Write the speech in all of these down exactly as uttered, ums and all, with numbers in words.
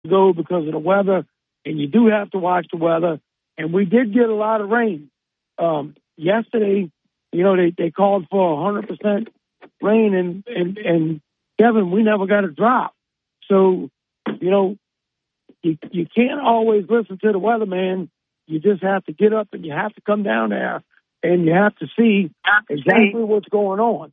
go because of the weather, and you do have to watch the weather. And we did get a lot of rain. Um, yesterday, you know, they, they called for one hundred percent rain, and, and, and Kevin, we never got a drop. So, you know, you, you can't always listen to the weatherman. You just have to get up and you have to come down there and you have to see exactly what's going on.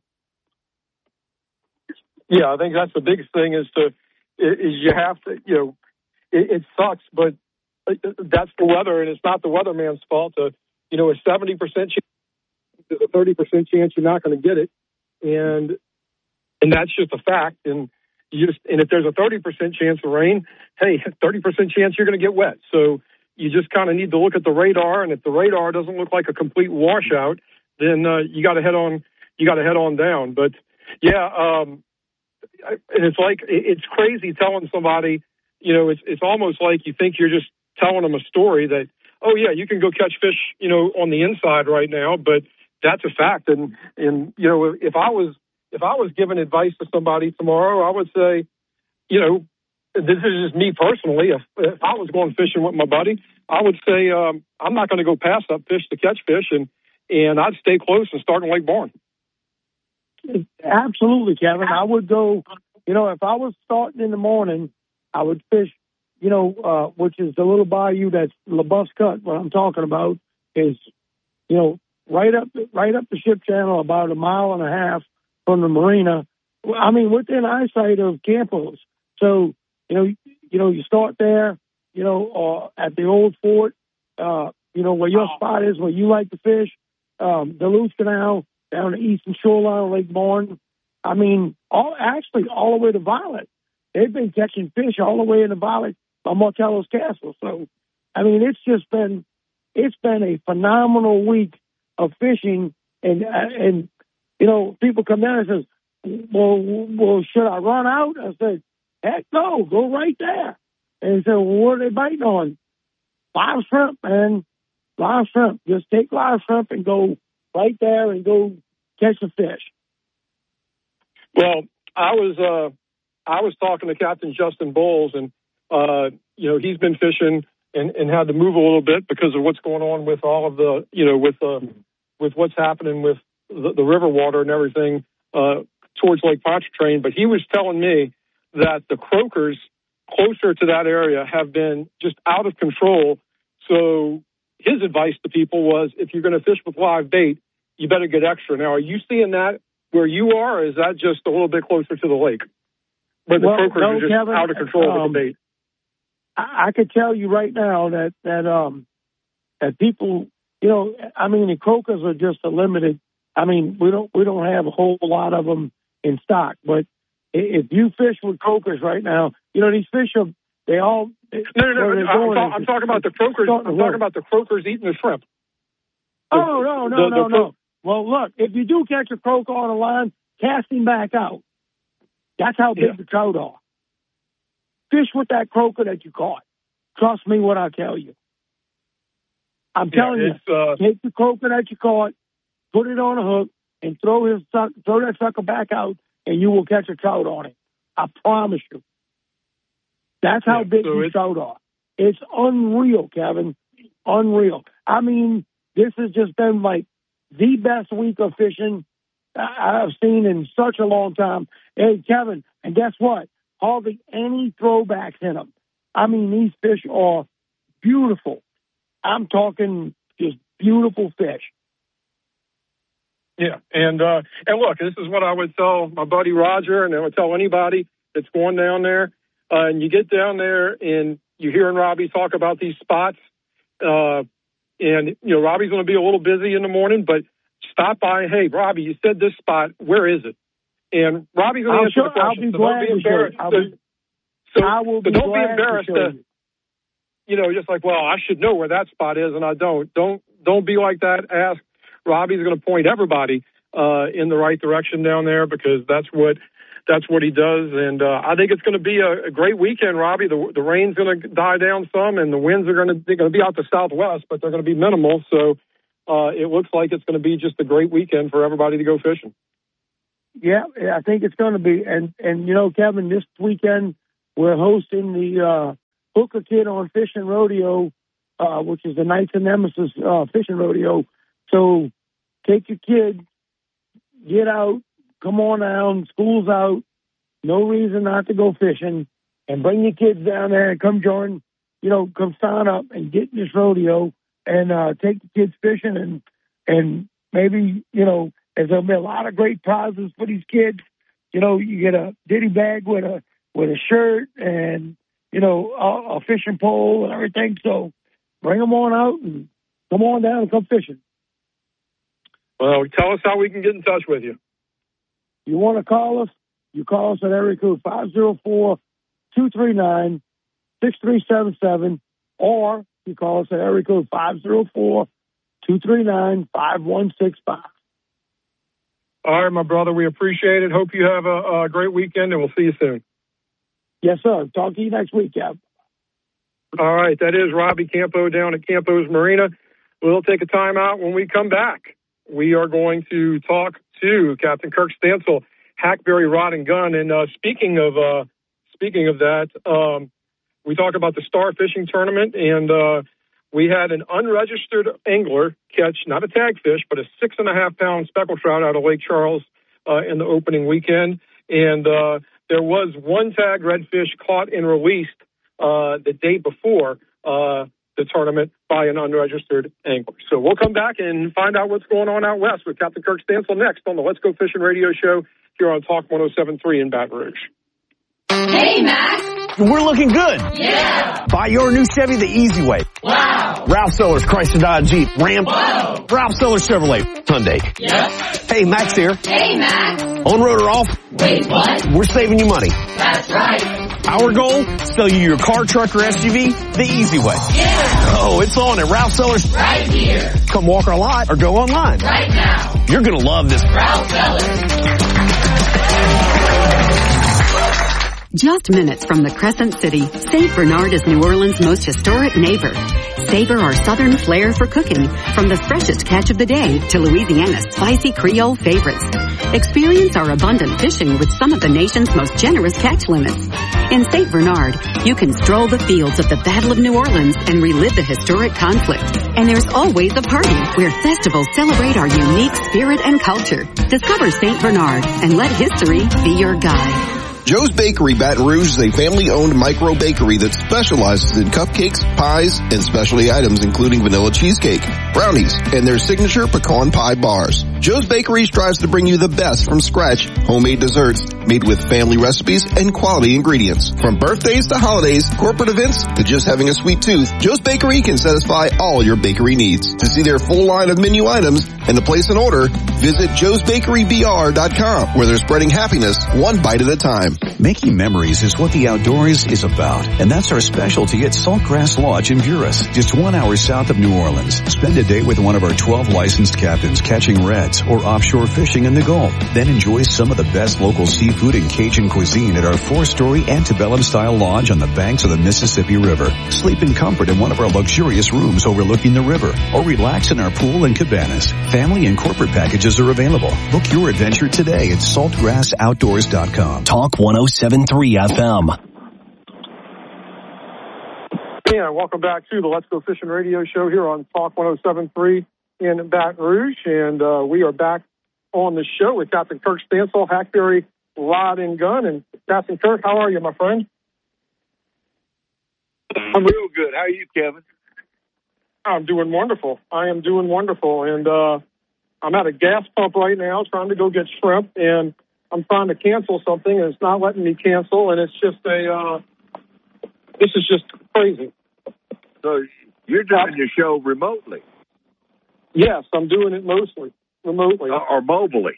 Yeah, I think that's the biggest thing is to is you have to, you know, it, it sucks, but that's the weather, and it's not the weatherman's fault. To, you know, a seventy percent chance, there's a thirty percent chance you're not going to get it, and and that's just a fact. And you just and if there's a thirty percent chance of rain, hey, thirty percent chance you're going to get wet. So you just kind of need to look at the radar, and if the radar doesn't look like a complete washout, then uh, you got to head on. You got to head on down. But yeah, um, and it's like it's crazy telling somebody. You know, it's it's almost like you think you're just telling them a story that, oh yeah, you can go catch fish, you know, on the inside right now, but that's a fact. And and you know, if I was if I was giving advice to somebody tomorrow, I would say, you know, this is just me personally. If, if I was going fishing with my buddy, I would say um, I'm not going to go pass up fish to catch fish, and and I'd stay close and start in Lake Bourne. Absolutely, Kevin. I would go. You know, if I was starting in the morning, I would fish. You know, uh, which is the little bayou that's LaBeouf's Cut. What I'm talking about is, you know, right up right up the ship channel, about a mile and a half from the marina. I mean, within eyesight of Campos. So, you know, you know, you start there, you know, uh, at the old fort, uh, you know, where your spot is, where you like to fish, um, Duluth Canal, down the eastern shoreline of Lake Bourne. I mean, all actually all the way to Violet. They've been catching fish all the way in the Violet by Martello's Castle. So, I mean, it's just been, it's been a phenomenal week of fishing. And, and, you know, people come down and says, well, well, should I run out? I said, heck no, go right there. And he said, well, what are they biting on? Live shrimp, man. Live shrimp. Just take live shrimp and go right there and go catch a fish. Well, I was, uh, I was talking to Captain Justin Bowles, and, uh, you know, he's been fishing and, and had to move a little bit because of what's going on with all of the, you know, with, uh, with what's happening with the, the river water and everything, uh, towards Lake Pontchartrain. But he was telling me that the croakers closer to that area have been just out of control. So his advice to people was, if you're going to fish with live bait, you better get extra. Now, are you seeing that where you are, or is that just a little bit closer to the lake? But the well, croakers no, are just Kevin, out of control um, with the bait. I, I could tell you right now that, that, um, that people, you know, I mean, the croakers are just a limited. I mean, we don't, we don't have a whole lot of them in stock, but if you fish with croakers right now, you know, these fish are, they all. No, no, no. I'm, ta- I'm talking about the croakers. I'm talking about the croakers eating the shrimp. The, oh, no, no, the, no, the, no. Well, look, if you do catch a croaker on a line, cast him back out. That's how big yeah. the trout are. Fish with that croaker that you caught. Trust me when I tell you. I'm yeah, telling you, uh, take the croaker that you caught, put it on a hook, and throw his suck, throw that sucker back out, and you will catch a trout on it. I promise you. That's how yeah, big so these trout are. It's unreal, Kevin. Unreal. I mean, this has just been like the best week of fishing I've seen in such a long time. Hey, Kevin, and guess what? Hardly any throwbacks in them. I mean, these fish are beautiful. I'm talking just beautiful fish. Yeah, and uh, and look, this is what I would tell my buddy Roger, and I would tell anybody that's going down there. Uh, and you get down there, and you're hearing Robbie talk about these spots. Uh, and, you know, Robbie's going to be a little busy in the morning, but stop by. Hey, Robbie, you said this spot. Where is it? And Robbie's going to answer sure, the question. I'll be so glad don't be to embarrassed. I'll So, be, so, I will so be don't be glad embarrassed to, to, you. you know, just like, well, I should know where that spot is, and I don't. Don't don't be like that. Ask. Robbie's going to point everybody uh, in the right direction down there, because that's what that's what he does. And uh, I think it's going to be a, a great weekend, Robbie. The, the rain's going to die down some, and the winds are going to they're going to be out the southwest, but they're going to be minimal. So uh, it looks like it's going to be just a great weekend for everybody to go fishing. Yeah, I think it's going to be. And, and you know, Kevin, this weekend we're hosting the uh, hook a kid on fishing rodeo, uh, which is the Knights and Nemesis uh, fishing rodeo. So take your kid, get out, come on down, school's out, no reason not to go fishing, and bring your kids down there and come join, you know, come sign up and get in this rodeo and uh, take the kids fishing and, and maybe, you know, there's going to be a lot of great prizes for these kids. You know, you get a ditty bag with a with a shirt and, you know, a, a fishing pole and everything. So bring them on out and come on down and come fishing. Well, tell us how we can get in touch with you. You want to call us? You call us at area code five oh four, two three nine, six three seven seven, or you call us at area code five oh four, two three nine, five one six five. All right, my brother, we appreciate it. Hope you have a, a great weekend, and we'll see you soon. Yes, sir. Talk to you next week, yeah. All right, that is Robbie Campo down at Campo's Marina. We'll take a time out. When we come back, we are going to talk to Captain Kirk Stansel, Hackberry Rod and Gun. And uh, speaking of uh, speaking of that, um, we talk about the Star Fishing Tournament, and uh, we had an unregistered angler catch, not a tag fish, but a six and a half pound speckled trout out of Lake Charles uh, in the opening weekend. And uh, there was one tag redfish caught and released uh, the day before uh, the tournament by an unregistered angler. So we'll come back and find out what's going on out west with Captain Kirk Stansel next on the Let's Go Fishing radio show here on Talk one oh seven point three in Baton Rouge. Hey, Max. We're looking good. Yeah. Buy your new Chevy the easy way. Wow. Ralph Sellers, Chrysler Dodge Jeep, Ram. Whoa. Ralph Sellers Chevrolet, Hyundai. Yep. Hey, Max here. Hey, Max. On road or off? Wait, what? We're saving you money. That's right. Our goal, sell you your car, truck, or S U V the easy way. Yeah. Oh, it's on at Ralph Sellers. Right here. Come walk our lot or go online. Right now. You're going to love this. Ralph Sellers. Just minutes from the Crescent City, Saint Bernard is New Orleans' most historic neighbor. Savor our southern flair for cooking, from the freshest catch of the day to Louisiana's spicy Creole favorites. Experience our abundant fishing with some of the nation's most generous catch limits. In Saint Bernard, you can stroll the fields of the Battle of New Orleans and relive the historic conflict. And there's always a party where festivals celebrate our unique spirit and culture. Discover Saint Bernard and let history be your guide. Joe's Bakery Baton Rouge is a family-owned micro-bakery that specializes in cupcakes, pies, and specialty items including vanilla cheesecake, brownies, and their signature pecan pie bars. Joe's Bakery strives to bring you the best from scratch, homemade desserts made with family recipes and quality ingredients. From birthdays to holidays, corporate events to just having a sweet tooth, Joe's Bakery can satisfy all your bakery needs. To see their full line of menu items and to place an order, visit joes bakery b r dot com, where they're spreading happiness one bite at a time. Making memories is what the outdoors is about, and that's our specialty at Saltgrass Lodge in Buras, just one hour south of New Orleans. Spend a day with one of our twelve licensed captains catching reds or offshore fishing in the Gulf. Then enjoy some of the best local seafood and Cajun cuisine at our four-story antebellum-style lodge on the banks of the Mississippi River. Sleep in comfort in one of our luxurious rooms overlooking the river, or relax in our pool and cabanas. Family and corporate packages are available. Book your adventure today at saltgrass outdoors dot com. Talk one oh seven point three F M. Yeah, welcome back to the Let's Go Fishing radio show here on Talk one oh seven point three in Baton Rouge. And uh, we are back on the show with Captain Kirk Stansel, Hackberry Rod and Gun. And Captain Kirk, how are you, my friend? I'm real good. How are you, Kevin? I'm doing wonderful. I am doing wonderful. And uh, I'm at a gas pump right now trying to go get shrimp. And I'm trying to cancel something, and it's not letting me cancel. And it's just a, uh, this is just crazy. So you're doing your show remotely? Yes, I'm doing it mostly remotely. Or, or mobily?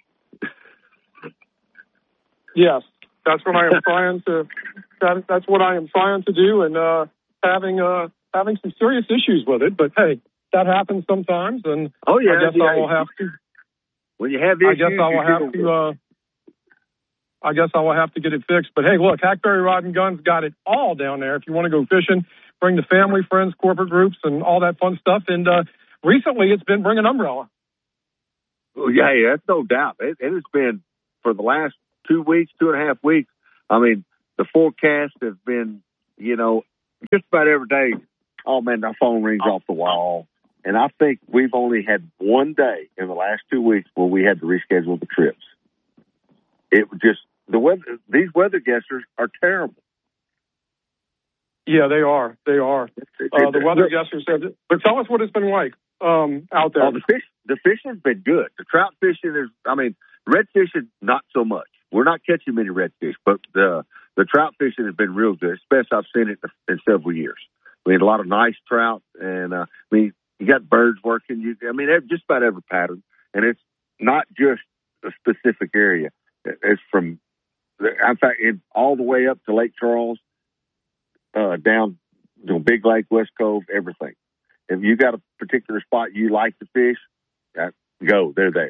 Yes, that's what I am trying to. That, that's what I am trying to do, and uh, having uh, having some serious issues with it. But hey, that happens sometimes, and oh yeah, I guess yeah. I will have to. When you have issues, I guess I will have to. Uh, I guess I will have to get it fixed. But hey, look, Hackberry Rod and Gun's got it all down there. If you want to go fishing, bring the family, friends, corporate groups, and all that fun stuff. And uh, recently, it's been bring an umbrella. Well, yeah, yeah, that's no doubt. It, it has been for the last two weeks, two and a half weeks. I mean, the forecast has been, you know, just about every day, oh, man, our phone rings off the wall. And I think we've only had one day in the last two weeks where we had to reschedule the trips. It was just, the weather, these weather guessers are terrible. Yeah, they are. They are. Uh, the weather guessers said, but tell us what it's been like um, out there. Oh, the fish, the fishing's been good. The trout fishing is, I mean, red fishing, not so much. We're not catching many redfish, but the the trout fishing has been real good, especially I've seen it in several years. We had a lot of nice trout, and uh, I mean, you got birds working. You, I mean, just about every pattern, and it's not just a specific area. It's from, in fact, it, all the way up to Lake Charles, uh, down, you know, Big Lake, West Cove, everything. If you got a particular spot you like to fish, uh, go. They're there.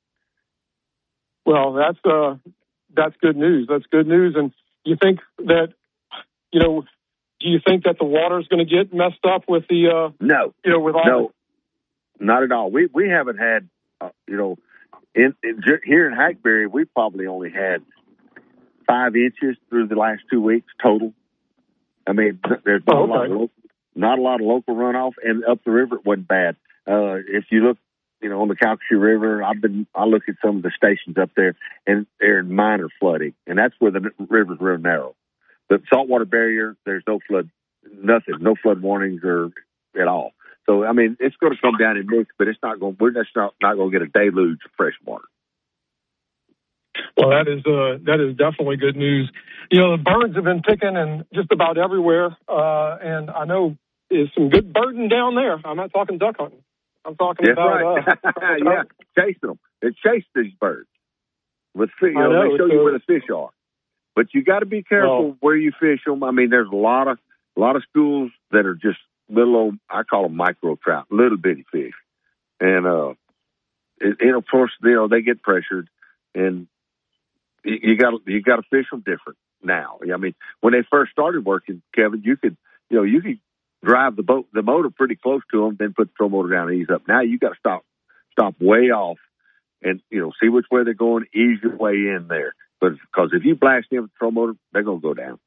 Well, that's uh, that's good news. That's good news. And you think that, you know, do you think that the water's going to get messed up with the, uh, no, you know, with all no, the- not at all. We we haven't had, uh, you know, in, in here in Hackberry, we probably only had five inches through the last two weeks total. I mean, there's not, oh, okay. a, lot of local, not a lot of local runoff, and up the river it wasn't bad. Uh, if you look, you know, on the Calcasieu River, I've been, I look at some of the stations up there, and they're in minor flooding, and that's where the river's real narrow. The saltwater barrier, there's no flood, nothing, no flood warnings or at all. So, I mean, it's going to come down in mix, but it's not going. We're just not, not going to get a deluge of fresh water. Well, that is uh, that is definitely good news. You know, the birds have been picking in just about everywhere, uh, and I know there's some good birding down there. I'm not talking duck hunting. I'm talking That's about right. uh, yeah, chasing them. They chase these birds with fish. You know, know, they show so, you where the fish are. But you got to be careful well, where you fish them. I mean, there's a lot of a lot of schools that are just little old, I call them micro trout, little bitty fish, and uh, it, and of course, you know, they get pressured, and you got you got to fish them different now. I mean, when they first started working, Kevin, you could you know you could drive the boat the motor pretty close to them, then put the throw motor down and ease up. Now you got to stop stop way off, and you know see which way they're going, ease your way in there. But because if you blast them with the throw motor, they're going to go down.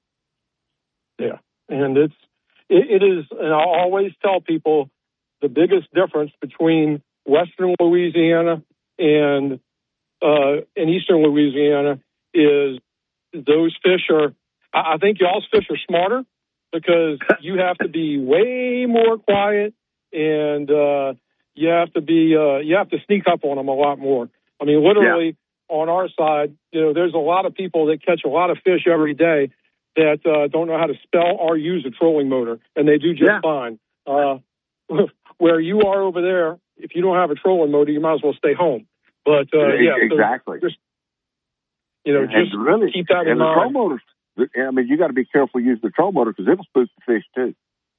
Yeah, and it's it, it is, and I always tell people the biggest difference between Western Louisiana and uh, and Eastern Louisiana is those fish are. I think y'all's fish are smarter because you have to be way more quiet, and uh, you have to be uh, you have to sneak up on them a lot more. I mean, literally. Yeah. On our side, you know, there's a lot of people that catch a lot of fish every day that uh, don't know how to spell or use a trolling motor, and they do just yeah. fine. Uh, where you are over there, if you don't have a trolling motor, you might as well stay home. But uh, yeah, exactly. So just, you know, and just really, keep that in and mind. The motors, I mean, you got to be careful using the troll motor because it'll spook the fish too.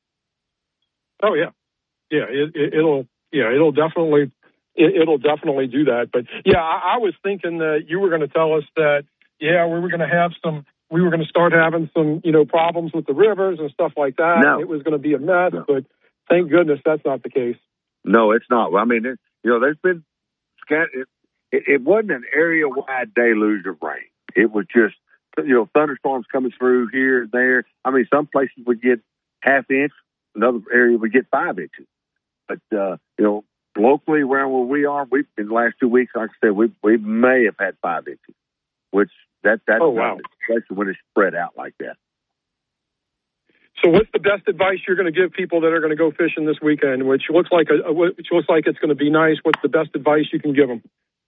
Oh yeah, yeah, it, it, it'll yeah, it'll definitely. It'll definitely do that. But, yeah, I, I was thinking that you were going to tell us that, yeah, we were going to have some, we were going to start having some, you know, problems with the rivers and stuff like that. No. It was going to be a mess, no. but thank goodness that's not the case. No, it's not. I mean, it, you know, there's been, it, it, it wasn't an area-wide deluge of rain. It was just, you know, thunderstorms coming through here and there. I mean, some places would get half inch, another area would get five inches. But, uh, you know, locally, around where we are, we in the last two weeks, like I said, we we may have had five inches, which that that's oh, wow. especially when it's spread out like that. So, what's the best advice you're going to give people that are going to go fishing this weekend? Which looks like a which looks like it's going to be nice. What's the best advice you can give them?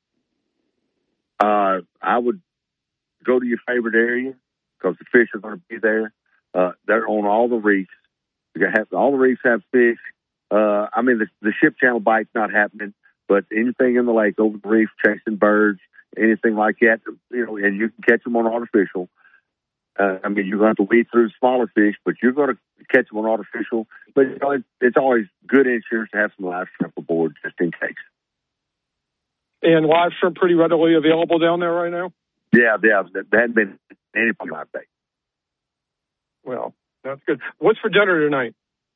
Uh, I would go to your favorite area because the fish are going to be there. Uh, they're on all the reefs. You have all the reefs have fish. Uh, I mean, the, the ship channel bite's not happening, but anything in the lake, over the reef, chasing birds, anything like that, you know, and you can catch them on artificial. Uh, I mean, you're going to have to weed through smaller fish, but you're going to catch them on artificial. But you know, it, it's always good insurance to have some live shrimp aboard just in case. And live shrimp pretty readily available down there right now? Yeah, yeah. That hadn't been anything like that. Well, that's good. What's for dinner tonight?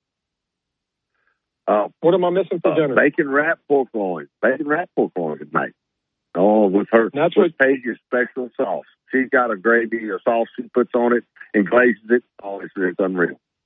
Uh, what am I missing for uh, dinner? Bacon wrap pork loin. Bacon wrap pork loin tonight. Oh, with her, that's with what Paige's special sauce. She's got a gravy or sauce she puts on it and glazes it. Oh, it's, it's unreal.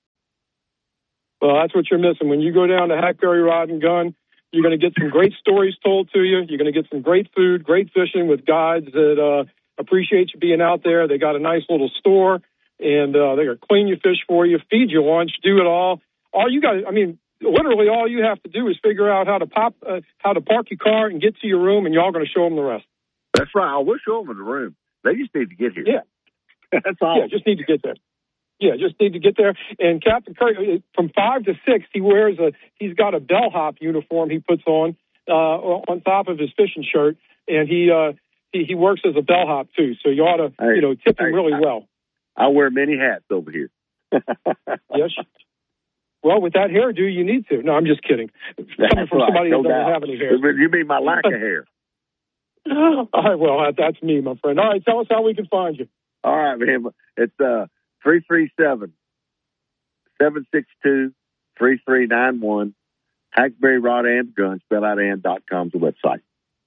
Well, that's what you're missing. When you go down to Hackberry Rod and Gun, you're going to get some great stories told to you. You're going to get some great food, great fishing with guides that uh, appreciate you being out there. They got a nice little store, and uh, they're going to clean your fish for you, feed you lunch, do it all. All you got, I mean, literally all you have to do is figure out how to pop, uh, how to park your car and get to your room, and y'all going to show them the rest. That's right. I will show them the room. They just need to get here. Yeah. That's all. Yeah, just need to get there. Yeah, just need to get there. And Captain Kirk, from five to six, he wears a, he's got a bellhop uniform he puts on, uh, on top of his fishing shirt. And he, uh, he, he works as a bellhop too. So you ought to, hey, you know, tip him hey, really I, well. I wear many hats over here. Yes. Well, with that hairdo, you need to. No, I'm just kidding. That's Coming from right, somebody no who doesn't doubt. have any hair. You mean my lack of hair. All right, well, that, that's me, my friend. All right, tell us how we can find you. All right, man. It's, uh, three three seven, seven six two, three three nine one. Hackberry Rod and Gun, spell out and dot com's the website.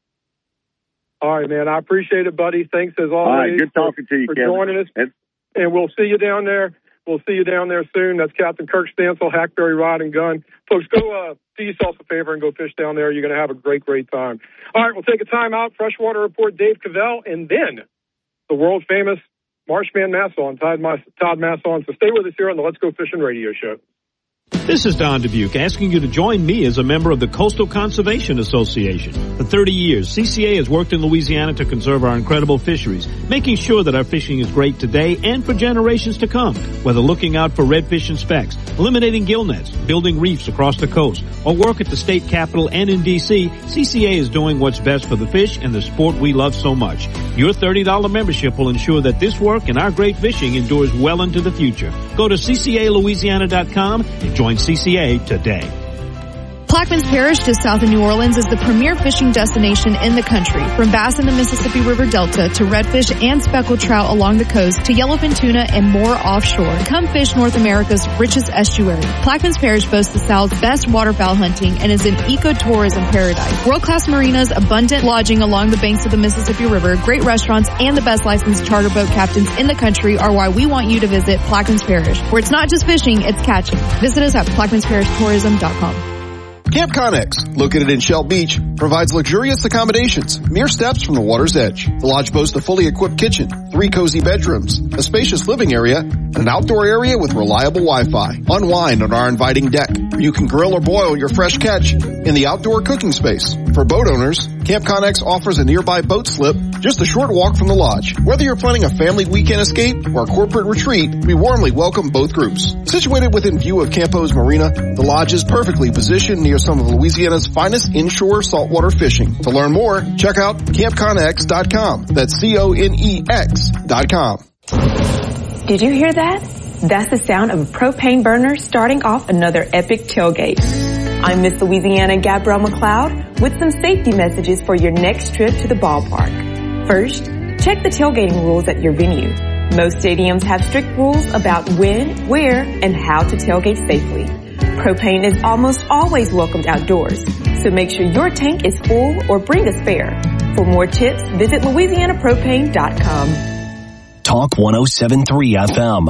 All right, man. I appreciate it, buddy. Thanks as always. All right, good talking for, to you, for Kevin. joining us. And, and we'll see you down there. We'll see you down there soon. That's Captain Kirk Stansel, Hackberry Rod and Gun. Folks, go uh, do yourself a favor and go fish down there. You're going to have a great, great time. All right, we'll take a time out. Freshwater Report, Dave Cavell, and then the world-famous Marshman Masson, Todd, Todd Masson. So stay with us here on the Let's Go Fishing radio show. This is Don Dubuque asking you to join me as a member of the Coastal Conservation Association. For thirty years, C C A has worked in Louisiana to conserve our incredible fisheries, making sure that our fishing is great today and for generations to come. Whether looking out for redfish and specks, eliminating gill nets, building reefs across the coast, or work at the state capitol and in D C, C C A is doing what's best for the fish and the sport we love so much. Your thirty dollars membership will ensure that this work and our great fishing endures well into the future. Go to C C A Louisiana dot com and join C C A today. Plaquemines Parish, just south of New Orleans, is the premier fishing destination in the country. From bass in the Mississippi River Delta to redfish and speckled trout along the coast to yellowfin tuna and more offshore. Come fish North America's richest estuary. Plaquemines Parish boasts the South's best waterfowl hunting and is an ecotourism paradise. World-class marinas, abundant lodging along the banks of the Mississippi River, great restaurants, and the best licensed charter boat captains in the country are why we want you to visit Plaquemines Parish, where it's not just fishing, it's catching. Visit us at plaquemines parish tourism dot com. Camp Connex, located in Shell Beach, provides luxurious accommodations, mere steps from the water's edge. The lodge boasts a fully equipped kitchen, three cozy bedrooms, a spacious living area, and an outdoor area with reliable Wi-Fi. Unwind on our inviting deck, where you can grill or boil your fresh catch in the outdoor cooking space. For boat owners, Camp Connex offers a nearby boat slip, just a short walk from the lodge. Whether you're planning a family weekend escape or a corporate retreat, we warmly welcome both groups. Situated within view of Campo's Marina, the lodge is perfectly positioned near some of Louisiana's finest inshore saltwater fishing. To learn more, check out camp connex dot com. That's C O N E X dot com. Did you hear that? That's the sound of a propane burner starting off another epic tailgate. I'm Miss Louisiana Gabrielle McLeod with some safety messages for your next trip to the ballpark. First, check the tailgating rules at your venue. Most stadiums have strict rules about when, where, and how to tailgate safely. Propane is almost always welcomed outdoors, so make sure your tank is full or bring a spare. For more tips, visit louisiana propane dot com. Talk one oh seven point three F M.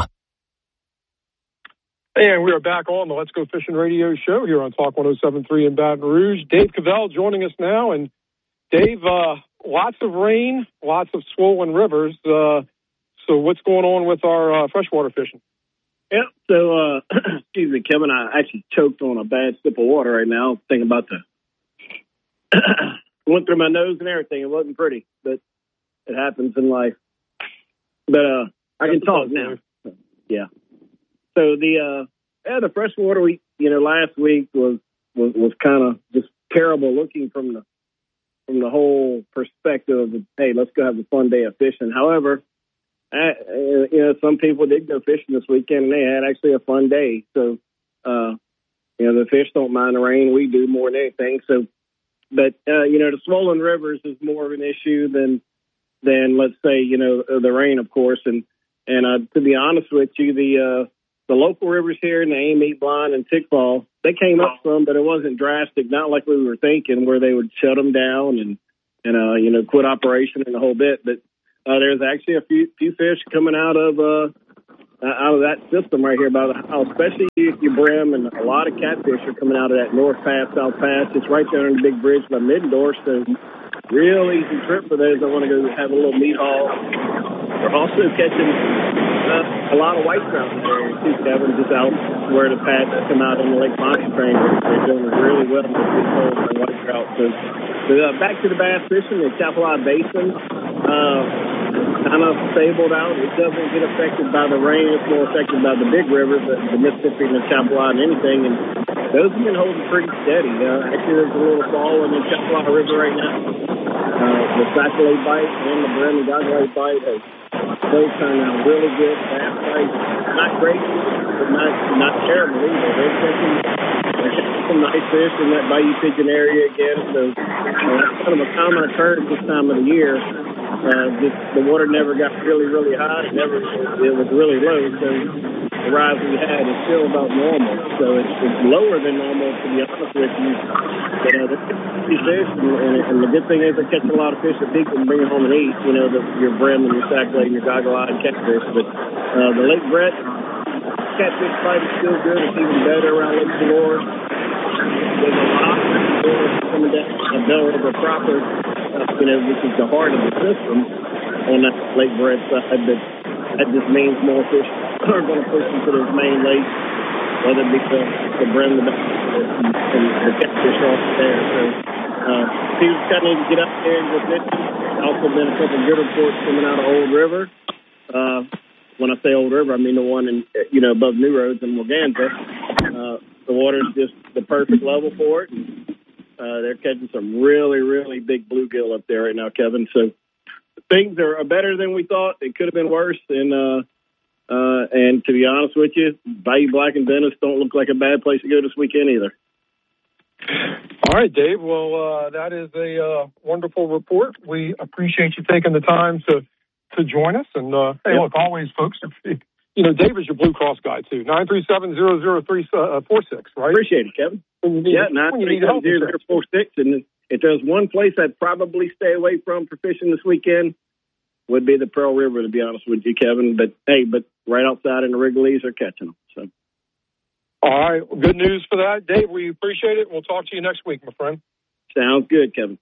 And we are back on the Let's Go Fishing radio show here on Talk one oh seven point three in Baton Rouge. Dave Cavell joining us now. And Dave, uh, lots of rain, lots of swollen rivers. Uh, so what's going on with our uh, freshwater fishing? Yeah, so, uh, excuse me, Kevin, I actually choked on a bad sip of water right now, thinking about the, went through my nose and everything. It wasn't pretty, but it happens in life. But, uh, I can talk now. So, yeah. So the, uh, yeah, the freshwater week, you know, last week was, was, was kind of just terrible looking from the, from the whole perspective of, hey, let's go have a fun day of fishing. However, Uh, you know, some people did go fishing this weekend, and they had actually a fun day. So, uh, you know, the fish don't mind the rain. We do more than anything. So, but, uh, you know, the swollen rivers is more of an issue than, than let's say, you know, the rain, of course. And, and, uh, to be honest with you, the, uh, the local rivers here in the Amite, Blind, and Tickfall, they came up some, but it wasn't drastic, not like we were thinking, where they would shut them down and, and, uh, you know, quit operation and the whole bit. But, Uh, there's actually a few few fish coming out of uh, out of that system right here, about how, especially if you brim, and a lot of catfish are coming out of that North Pass, South Pass. It's right there on the big bridge by Middendorf, so real easy trip for those that want to go have a little meat haul. We're also catching uh, a lot of white trout in the area too, Kevin, just out where the pads come out in the Lake Pontchartrain. They're doing really well with big holes and white trout. So, so uh, back to the bass fishing, the Chapelot Basin. Uh, kind of stabled out. It doesn't get affected by the rain. It's more affected by the big rivers, the, the Mississippi and the Chapelot and anything. And those have been holding pretty steady. Uh, actually, there's a little fall in the Chapelot River right now. Uh, the Sacklay bite and the Brim and Goglay bite has both turned out really good. Bass bite, not great, but not not terrible either. They're catching, they're catching some nice fish in that Bayou Pigeon area again. So uh, that's kind of a common occurrence this time of the year. Uh, just the water never got really, really high. It never, it was really low. So the rise we had is still about normal. So it's, it's lower than normal, to be honest with you. But uh, they're catching these fish, and, and, and the good thing is they're catching a lot of fish that people can bring home and eat. You know, the, your brim and your sacklay and your goggle-eye and catfish. But uh, the Lake Brett catfish bite is still good. It's even better around Lake Delore. There's a lot of coming down a Bell River proper. Uh, you know, which is the heart of the system on that Lake Brett side, but that just means more fish are going to push into those main lakes, whether it be the, the brim, the and, and the catfish off there. So, uh, people kind of need to get up there and go fishing. Also been a couple of good reports coming out of Old River. Uh, when I say Old River, I mean the one in, you know, above New Roads in Morganza. Uh, the water's just the perfect level for it. And, Uh, they're catching some really, really big bluegill up there right now, Kevin. So things are better than we thought. It could have been worse. And uh, uh, and to be honest with you, Bayou Black and Venice don't look like a bad place to go this weekend either. All right, Dave. Well, uh, that is a uh, wonderful report. We appreciate you taking the time to to join us. And uh, hey, yep. Look, always, folks, if, you know, Dave is your Blue Cross guy too. Nine three seven zero zero three four six. Right? Appreciate it, Kevin. Yeah, nine three seven zero zero four six. And if there's one place I'd probably stay away from for fishing this weekend, would be the Pearl River, to be honest with you, Kevin. But hey, but right outside in the Wrigley's are catching them. So, all right, good news for that, Dave. We appreciate it. We'll talk to you next week, my friend. Sounds good, Kevin.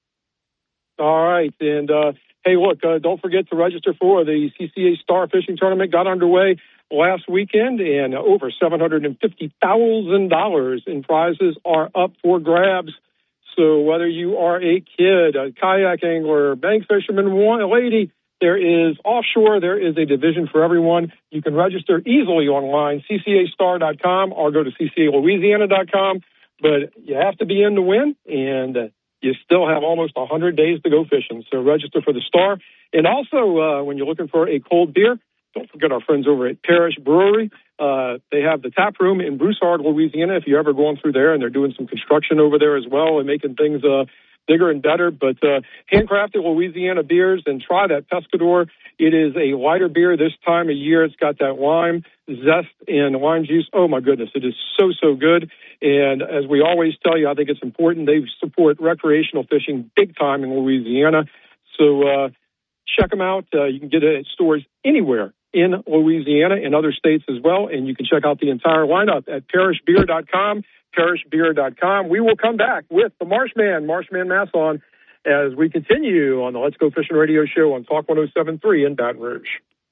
All right, and uh, hey, look, uh, don't forget to register for the C C A Star Fishing Tournament. Got underway last weekend, and over seven hundred fifty thousand dollars in prizes are up for grabs. So whether you are a kid, a kayak angler, bank fisherman, one, a lady, there is offshore, there is a division for everyone. You can register easily online, C C A star dot com, or go to C C A louisiana dot com. But you have to be in to win, and uh, you still have almost one hundred days to go fishing. So register for the Star. And also, uh, when you're looking for a cold beer, don't forget our friends over at Parish Brewery. Uh, they have the tap room in Broussard, Louisiana, if you're ever going through there, and they're doing some construction over there as well and making things uh, bigger and better. But uh, handcrafted Louisiana beers, and try that Pescador. It is a lighter beer this time of year. It's got that lime zest and lime juice. Oh, my goodness. It is so, so good. And as we always tell you, I think it's important. They support recreational fishing big time in Louisiana. So uh, check them out. Uh, you can get it at stores anywhere in Louisiana and other states as well. And you can check out the entire lineup at parish beer dot com, parish beer dot com. We will come back with the Marshman, Marshman Masson, as we continue on the Let's Go Fishing Radio Show on Talk one oh seven point three in Baton Rouge.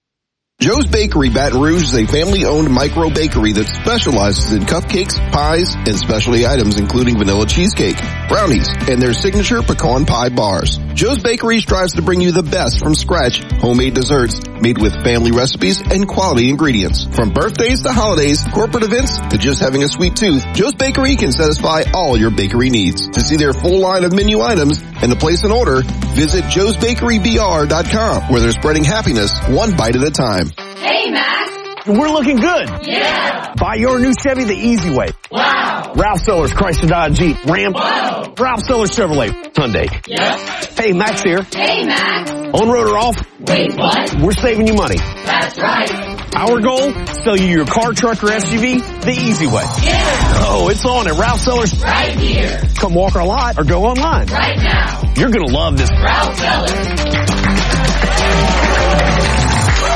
Joe's Bakery Baton Rouge is a family-owned micro bakery that specializes in cupcakes, pies, and specialty items including vanilla cheesecake, brownies, and their signature pecan pie bars. Joe's Bakery strives to bring you the best from scratch, homemade desserts made with family recipes and quality ingredients. From birthdays to holidays, corporate events to just having a sweet tooth, Joe's Bakery can satisfy all your bakery needs. To see their full line of menu items and to place an order, visit joes bakery b r dot com, where they're spreading happiness one bite at a time. Hey, Mac. We're looking good. Yeah. Buy your new Chevy the easy way. Wow. Ralph Sellers Chrysler Dodge Jeep Ram. Whoa. Ralph Sellers Chevrolet Hyundai. Yep. Hey, Max here. Hey, Mac. On road or off? Wait, what? We're saving you money. That's right. Our goal? Sell you your car, truck, or S U V the easy way. Yeah. Oh, it's on at Ralph Sellers. Right here. Come walk our lot or go online. Right now. You're going to love this. Ralph Sellers.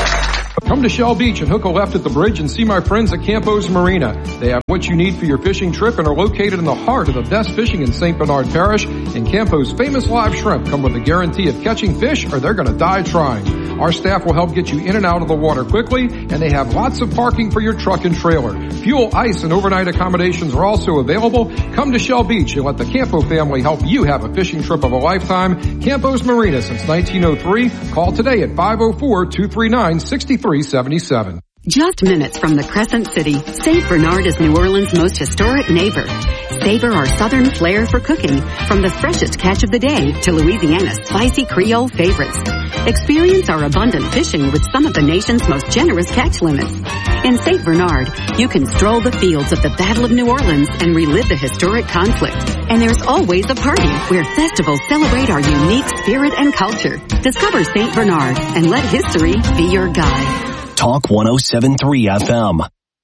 Come to Shell Beach and hook a left at the bridge and see my friends at Campos Marina. They have what you need for your fishing trip and are located in the heart of the best fishing in Saint Bernard Parish. And Campos' famous live shrimp come with a guarantee of catching fish or they're going to die trying. Our staff will help get you in and out of the water quickly, and they have lots of parking for your truck and trailer. Fuel, ice, and overnight accommodations are also available. Come to Shell Beach and let the Campo family help you have a fishing trip of a lifetime. Campos Marina since nineteen oh three. Call today at five oh four, two three nine, six three seven seven. Just minutes from the Crescent City, Saint Bernard is New Orleans' most historic neighbor. Savor our southern flair for cooking, from the freshest catch of the day to Louisiana's spicy Creole favorites. Experience our abundant fishing with some of the nation's most generous catch limits. In Saint Bernard, you can stroll the fields of the Battle of New Orleans and relive the historic conflict. And there's always a party where festivals celebrate our unique spirit and culture. Discover Saint Bernard and let history be your guide. Talk one oh seven point three F M.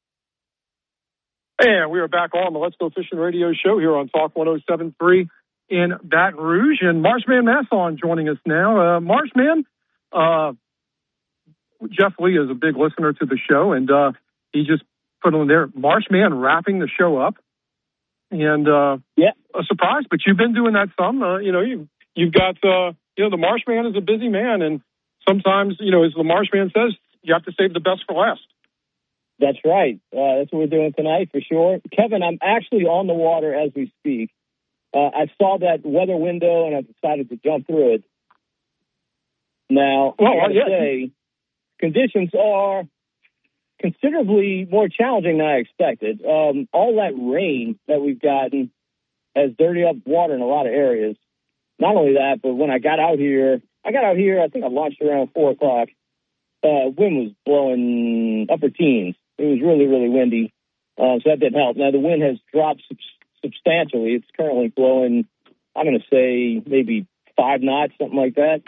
And we are back on the Let's Go Fishing Radio Show here on Talk one oh seven point three in Baton Rouge. And Marshman Masson joining us now. Uh, Marshman, uh, Jeff Lee is a big listener to the show, and uh, he just put on there, Marshman wrapping the show up. And uh, yeah, a surprise, but you've been doing that some. Uh, you know, you, you've got, uh, you know, the Marshman is a busy man, and sometimes, you know, as the Marshman says, you have to save the best for last. That's right. Uh, that's what we're doing tonight for sure. Kevin, I'm actually on the water as we speak. Uh, I saw that weather window and I decided to jump through it. Now, well, I gotta yeah. say, conditions are considerably more challenging than I expected. Um, all that rain that we've gotten has dirtied up water in a lot of areas. Not only that, but when I got out here, I got out here, I think I launched around four o'clock. Uh, wind was blowing upper teens. It was really, really windy, uh, so that didn't help. Now, the wind has dropped sub- substantially. It's currently blowing, I'm going to say, maybe five knots, something like that.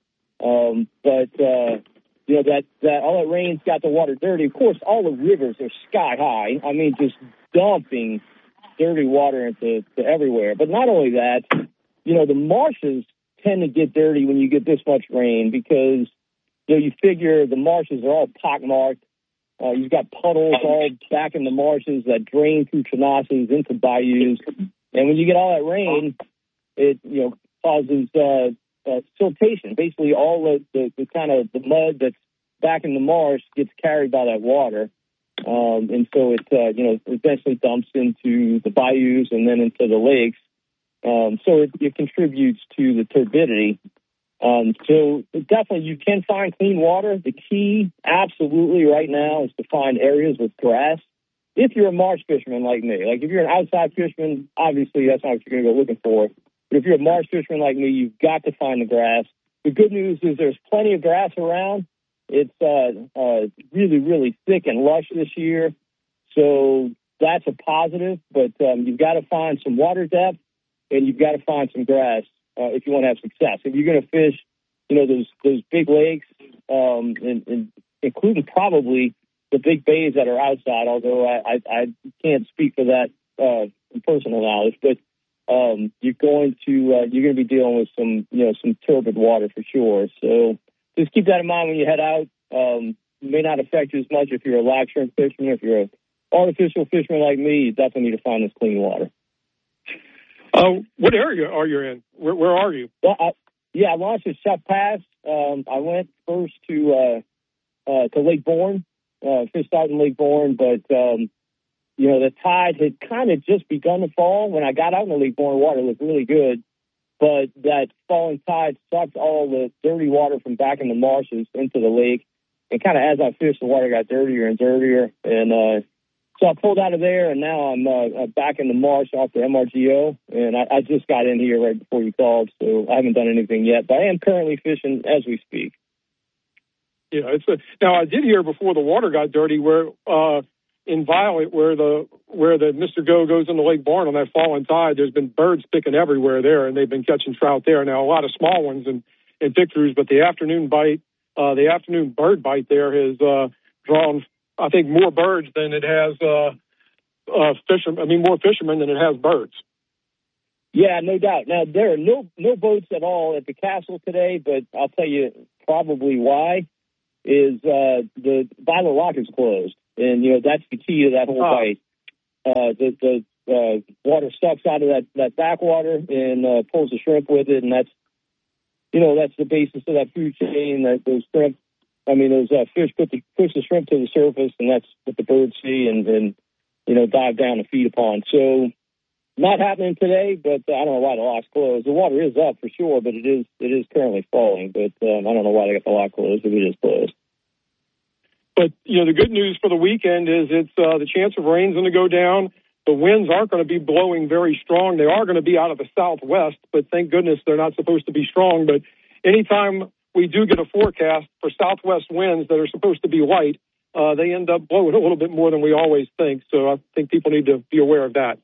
Um, but, uh, you know, that, that all that rain's got the water dirty. Of course, all the rivers are sky high. I mean, just dumping dirty water into to everywhere. But not only that, you know, the marshes tend to get dirty when you get this much rain because, you know, you figure the marshes are all pockmarked. Uh, you've got puddles all back in the marshes that drain through canasses into bayous. And when you get all that rain, it, you know, causes uh, uh, siltation. Basically, all the, the, the kind of the mud that's back in the marsh gets carried by that water. Um, and so it, uh, you know, eventually dumps into the bayous and then into the lakes. Um, so it, it contributes to the turbidity. Um, so definitely you can find clean water. The key absolutely right now is to find areas with grass. If you're a marsh fisherman like me, like if you're an outside fisherman, obviously that's not what you're going to go looking for. But if you're a marsh fisherman like me, you've got to find the grass. The good news is there's plenty of grass around. It's uh, uh, really, really thick and lush this year. So that's a positive, but um, you've got to find some water depth and you've got to find some grass. Uh, if you want to have success. If you're going to fish, you know, those those big lakes, um, and, and including probably the big bays that are outside, although I, I, I can't speak for that uh, from personal knowledge, but um, you're going to uh, you're going to be dealing with some, you know, some turbid water for sure. So just keep that in mind when you head out. Um, it may not affect you as much if you're a live shrimp fisherman. If you're an artificial fisherman like me, you definitely need to find this clean water. Uh, what area are you in? Where, where are you? Well, I, yeah, I launched at Chef Pass. Um, I went first to uh, uh, to Lake Bourne, uh, fished out in Lake Bourne, but um, you know the tide had kind of just begun to fall. When I got out in the Lake Bourne water, it looked really good, but that falling tide sucked all the dirty water from back in the marshes into the lake, and kind of as I fished, the water got dirtier and dirtier, and uh, so I pulled out of there, and now I'm uh, back in the marsh off the M R G O, and I, I just got in here right before you called, so I haven't done anything yet, but I am currently fishing as we speak. Yeah, it's a, now I did hear before the water got dirty where uh, in Violet, where the where the Mister Go goes in the Lake Bourne on that falling tide, there's been birds picking everywhere there, and they've been catching trout there. Now a lot of small ones and and pick-throughs, but the afternoon bite, uh, the afternoon bird bite there has uh, drawn, I think, more birds than it has uh, uh, fishermen. I mean, more fishermen than it has birds. Yeah, no doubt. Now, there are no no boats at all at the castle today, but I'll tell you probably why. is uh, the violet lock is closed. And, you know, that's the key to that whole oh. bite. Uh, the the uh, water sucks out of that, that backwater and uh, pulls the shrimp with it, and that's, you know, that's the basis of that food chain. That those shrimp, I mean, those uh, fish put the, push the shrimp to the surface, and that's what the birds see and, and, you know, dive down and feed upon. So not happening today, but uh, I don't know why the lock's closed. The water is up for sure, but it is it is currently falling. But um, I don't know why they got the lock closed. It is closed. But, you know, the good news for the weekend is it's uh, the chance of rain's going to go down. The winds aren't going to be blowing very strong. They are going to be out of the southwest, but thank goodness they're not supposed to be strong. But anytime we do get a forecast for southwest winds that are supposed to be light, uh, they end up blowing a little bit more than we always think. So I think people need to be aware of that.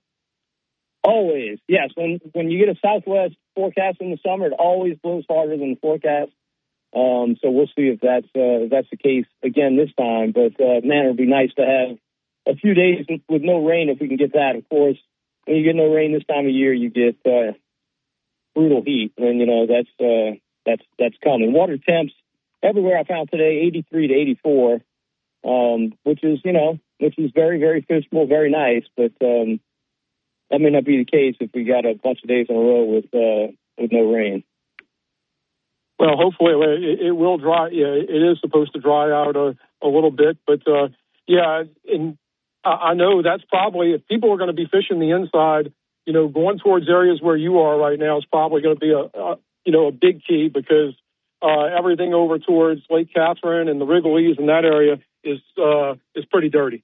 Always, yes. When when you get a southwest forecast in the summer, it always blows harder than the forecast. Um, so we'll see if that's uh, if that's the case again this time. But uh, man, it would be nice to have a few days with no rain if we can get that. Of course, when you get no rain this time of year, you get uh, brutal heat, and you know that's uh, that's that's coming. Water temps everywhere I found today, eighty-three to eighty-four, um, which is you know which is very very fishable, very nice. But um, that may not be the case if we got a bunch of days in a row with uh, with no rain. Well, hopefully it, it will dry. Yeah, it is supposed to dry out a, a little bit, but uh, yeah, and I know that's probably if people are going to be fishing the inside, you know, going towards areas where you are right now is probably going to be a, a you know a big key because uh, everything over towards Lake Catherine and the Wrigley's and that area is uh, is pretty dirty.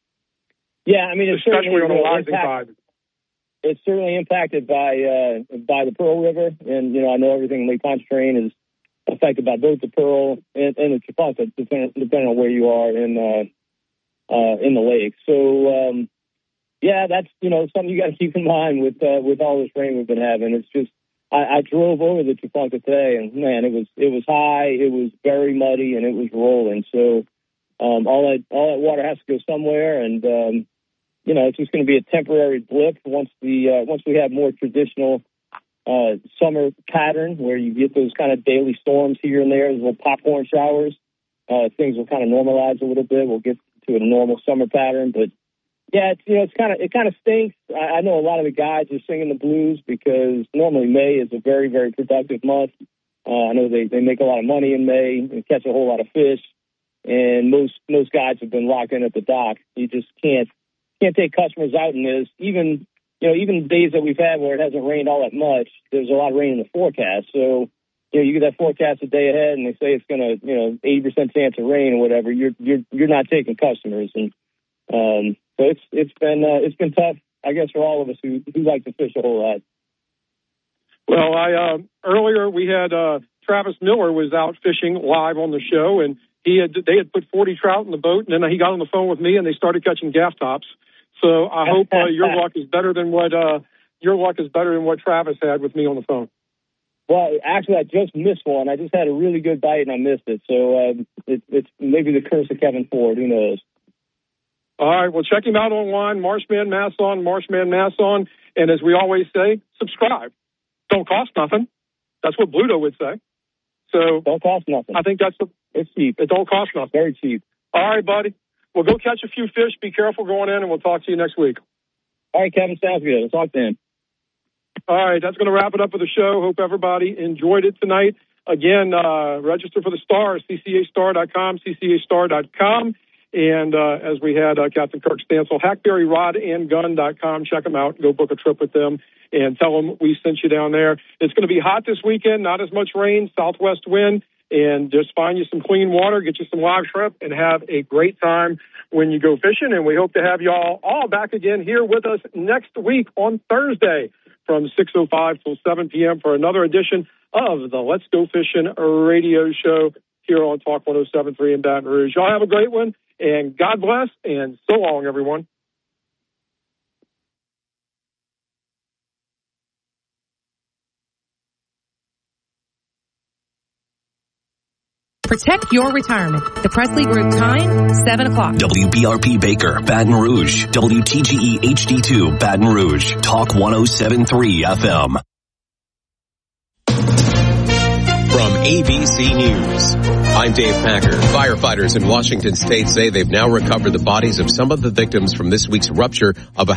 Yeah, I mean, it's especially on the rising tide. It's certainly impacted by uh, by the Pearl River, and you know I know everything in Lake Pontchartrain is affected by both the Pearl and, and the Chepunka, depending, depending on where you are in uh, uh, in the lake. So um, yeah, that's you know something you got to keep in mind with uh, with all this rain we've been having. It's just I, I drove over the Chepunka today, and man, it was it was high, it was very muddy, and it was rolling. So um, all that all that water has to go somewhere, and um, you know, it's just going to be a temporary blip once the uh, once we have more traditional uh, summer pattern where you get those kind of daily storms here and there, those little popcorn showers. Uh, things will kind of normalize a little bit. We'll get to a normal summer pattern, but yeah, it's, you know, it's kind of it kind of stinks. I, I know a lot of the guys are singing the blues because normally May is a very very productive month. Uh, I know they they make a lot of money in May and catch a whole lot of fish, and most most guys have been locked in at the dock. You just can't. Can't take customers out in this. Even, you know, even days that we've had where it hasn't rained all that much, there's a lot of rain in the forecast. So, you know, you get that forecast a day ahead and they say it's going to, you know, eighty percent chance of rain or whatever. You're, you're, you're not taking customers. And, um, so it's, it's been, uh, it's been tough, I guess, for all of us who, who like to fish a whole lot. Well, I, uh, earlier we had, uh, Travis Miller was out fishing live on the show, and he had, they had put forty trout in the boat, and then he got on the phone with me and they started catching gaff tops. So I hope uh, your luck is better than what uh, your luck is better than what Travis had with me on the phone. Well, actually, I just missed one. I just had a really good bite and I missed it. So uh, it, it's maybe the curse of Kevin Ford. Who knows? All right. Well, check him out online, Marshman Masson, Marshman Masson, and as we always say, subscribe. Don't cost nothing. That's what Bluto would say. So don't cost nothing. I think that's the. It's cheap. It don't cost nothing. Very cheap. All right, buddy. Well, go catch a few fish. Be careful going in, and we'll talk to you next week. All right, Kevin. Sounds good. We'll talk then. All right. That's going to wrap it up for the show. Hope everybody enjoyed it tonight. Again, uh, register for the Star, C C A star dot com, C C A star dot com. And uh, as we had uh, Captain Kirk Stansel, Hackberry Rod and Gun dot com. Check them out. Go book a trip with them and tell them we sent you down there. It's going to be hot this weekend. Not as much rain, southwest wind. And just find you some clean water, get you some live shrimp, and have a great time when you go fishing. And we hope to have y'all all back again here with us next week on Thursday from six oh five till seven p.m. for another edition of the Let's Go Fishing radio show here on Talk one oh seven point three in Baton Rouge. Y'all have a great one, and God bless, and so long, everyone. Protect your retirement. The Presley Group time, seven o'clock. W B R P Baker, Baton Rouge. W T G E H D two, Baton Rouge. Talk one oh seven point three F M. From A B C News. I'm Dave Packer. Firefighters in Washington state say they've now recovered the bodies of some of the victims from this week's rupture of a